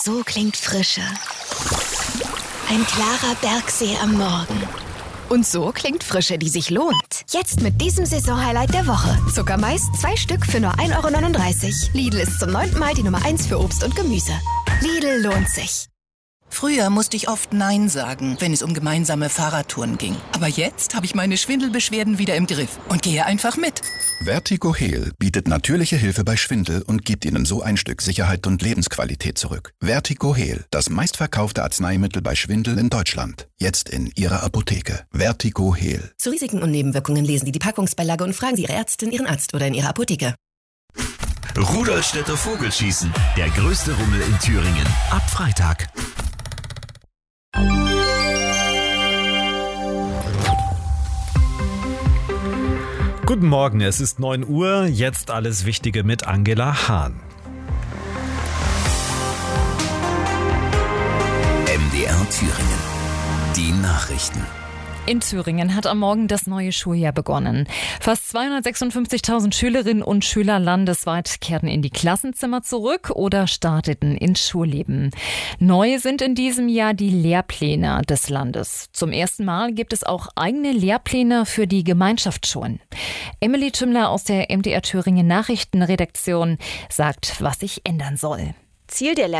So klingt Frische. Ein klarer Bergsee am Morgen. Und so klingt Frische, die sich lohnt. Jetzt mit diesem Saisonhighlight der Woche. Zuckermais 2 Stück für nur 1,39 €. Lidl ist zum 9. Mal die Nummer 1 für Obst und Gemüse. Lidl lohnt sich. Früher musste ich oft Nein sagen, wenn es um gemeinsame Fahrradtouren ging. Aber jetzt habe ich meine Schwindelbeschwerden wieder im Griff und gehe einfach mit. Vertigo Heal bietet natürliche Hilfe bei Schwindel und gibt Ihnen so ein Stück Sicherheit und Lebensqualität zurück. Vertigo Heal, das meistverkaufte Arzneimittel bei Schwindel in Deutschland. Jetzt in Ihrer Apotheke. Vertigo Heal. Zu Risiken und Nebenwirkungen lesen Sie die Packungsbeilage und fragen Sie Ihre Ärztin, Ihren Arzt oder in Ihrer Apotheke. Rudolstädter Vogelschießen, der größte Rummel in Thüringen. Ab Freitag. Guten Morgen, es ist 9 Uhr, jetzt alles Wichtige mit Angela Hahn. MDR Thüringen. Die Nachrichten. In Thüringen hat am Morgen das neue Schuljahr begonnen. Fast 256.000 Schülerinnen und Schüler landesweit kehrten in die Klassenzimmer zurück oder starteten ins Schulleben. Neu sind in diesem Jahr die Lehrpläne des Landes. Zum ersten Mal gibt es auch eigene Lehrpläne für die Gemeinschaftsschulen. Emily Tümmler aus der MDR Thüringen Nachrichtenredaktion sagt, was sich ändern soll. Ziel der